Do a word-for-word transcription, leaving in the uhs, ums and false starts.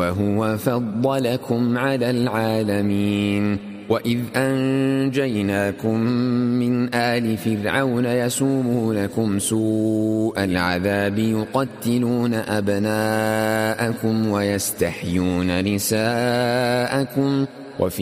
وهو فضلكم على العالمين وإذ أنجيناكم من آل فرعون يسومونكم سوء العذاب يقتلون أبناءكم ويستحيون نساءكم وفي